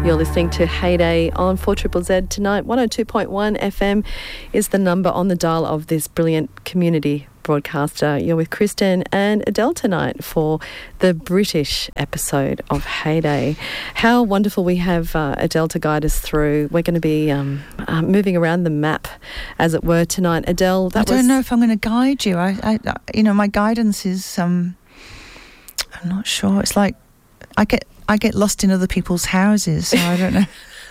You're listening to Heyday on 4ZZZ tonight. 102.1 FM is the number on the dial of this brilliant community broadcaster. You're with Kristen and Adele tonight for the British episode of Heyday. How wonderful we have Adele to guide us through. We're going to be moving around the map, as it were, tonight. Adele, I don't know if I'm going to guide you. I my guidance is I'm not sure. It's like I get lost in other people's houses, so I don't know.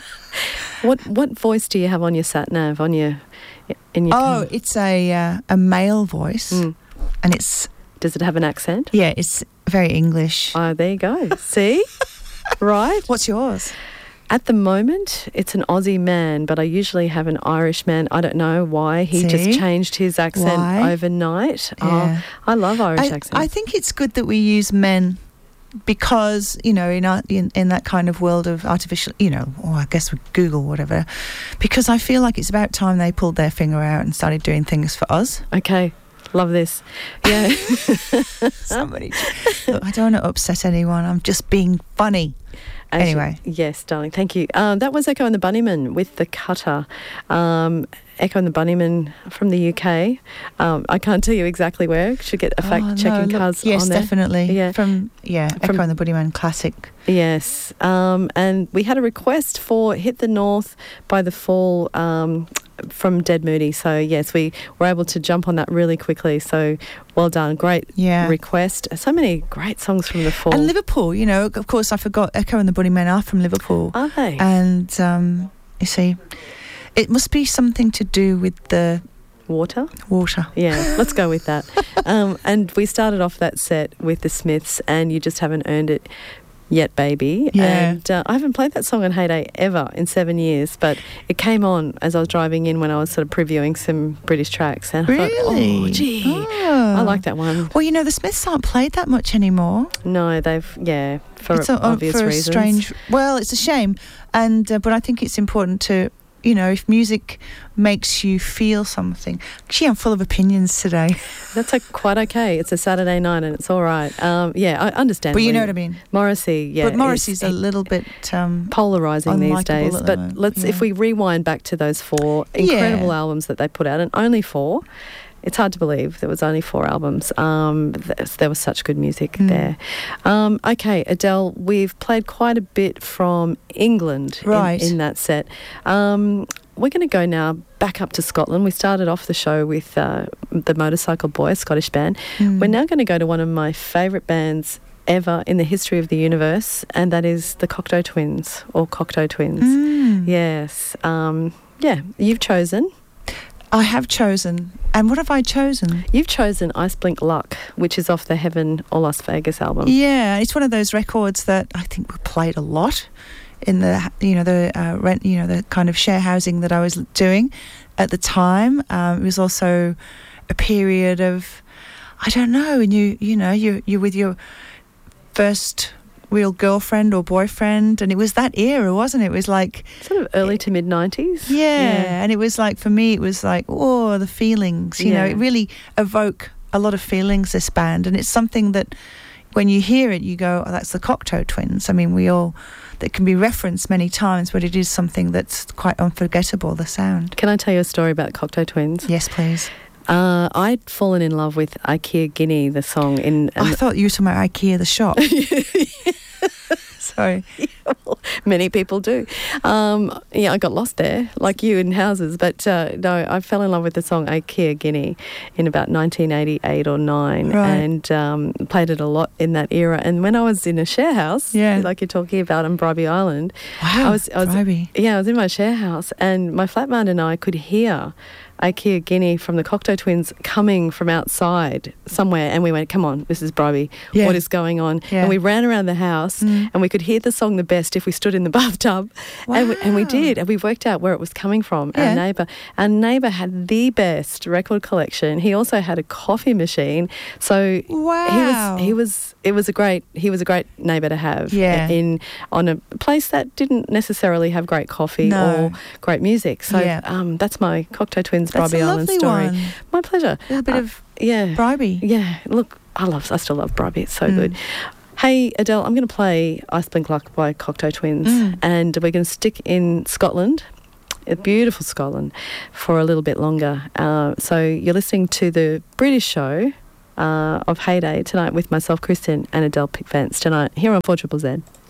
What voice do you have on your sat nav in your car? It's a male voice, and it's. Does it have an accent? Yeah, it's very English. Oh, there you go. See, right. What's yours? At the moment, it's an Aussie man, but I usually have an Irish man. I don't know why. He just changed his accent overnight. Yeah. I love Irish accents. I think it's good that we use men because, in that kind of world of artificial, I guess with Google, whatever, because I feel like it's about time they pulled their finger out and started doing things for us. Okay. Love this. Yeah. Somebody. Look, I don't want to upset anyone. I'm just being funny. Anyway. Yes, darling. Thank you. That was Echo and the Bunnymen with The Cutter. Echo and the Bunnymen from the UK. I can't tell you exactly where. Should get a fact-checking cuz yes, on there. Definitely. Yeah. Echo and the Bunnymen classic. Yes. And we had a request for Hit the North by The Fall from Dead Moody. So, yes, we were able to jump on that really quickly. So, well done. Great request. So many great songs from The Fall. And Liverpool, of course, I forgot Echo and the Bunnymen are from Liverpool. Are they? And, you see, it must be something to do with the... Water? Yeah, let's go with that. And we started off that set with the Smiths and You Just Haven't Earned It Yet, Baby. Yeah. And I haven't played that song on Heyday ever in 7 years, but it came on as I was driving in when I was sort of previewing some British tracks. And I thought, I like that one. Well, the Smiths aren't played that much anymore. No, for obvious reasons. Strange. Well, it's a shame, and but I think it's important to. If music makes you feel something. Actually, I'm full of opinions today. That's quite okay. It's a Saturday night and it's all right. I understand. But you know what I mean. Morrissey, yeah. But Morrissey's a little bit... polarising these days. But if we rewind back to those 4 incredible albums that they put out, and only 4... It's hard to believe there was only 4 albums. There was such good music there. Okay, Adele, we've played quite a bit from England in that set. We're going to go now back up to Scotland. We started off the show with the Motorcycle Boys, Scottish band. We're now going to go to one of my favourite bands ever in the history of the universe, and that is the Cocteau Twins, or Cocteau Twins. Yes. You've chosen... I have chosen. And what have I chosen? You've chosen Ice Blink Luck, which is off the Heaven or Las Vegas album. Yeah, it's one of those records that I think we played a lot in the the kind of share housing that I was doing at the time. It was also a period of, I don't know, and you're with your first real girlfriend or boyfriend, and it was that era, wasn't it? It was like sort of early to mid 90s. Yeah, and it was like, for me, it was like, the feelings. It really evoked a lot of feelings, this band, and it's something that when you hear it, you go, oh, that's the Cocteau Twins. I mean, that can be referenced many times, but it is something that's quite unforgettable, the sound. Can I tell you a story about Cocteau Twins? Yes, please. I'd fallen in love with Ikea Guinea, the song. I thought you were talking about Ikea, the shop. Sorry. Many people do. I got lost there, like you in houses. But no, I fell in love with the song Ikea Guinea in about 1988 or 9, and played it a lot in that era. And when I was in a share house, like you're talking about on Bribie Island, I was Bribie. Yeah, I was in my share house, and my flatmate and I could hear Ikea Guinea from the Cocteau Twins coming from outside somewhere, and we went, come on, this is Bribie. What is going on? And we ran around the house, and we could hear the song the best if we stood in the bathtub. And we did, and we worked out where it was coming from. Our neighbour had the best record collection. He also had a coffee machine, so he was a great neighbour to have on a place that didn't necessarily have great coffee or great music. So that's my Cocteau Twins Bribie Island story. One. My pleasure. A little bit of Bribie. Yeah, look, I still love Bribie. It's so good. Hey, Adele, I'm going to play Iceland Luck by Cocteau Twins, and we're going to stick in Scotland, beautiful Scotland, for a little bit longer. So you're listening to the British show of Heyday tonight with myself, Kristen, and Adele Pick-Vance tonight here on 4ZZZ.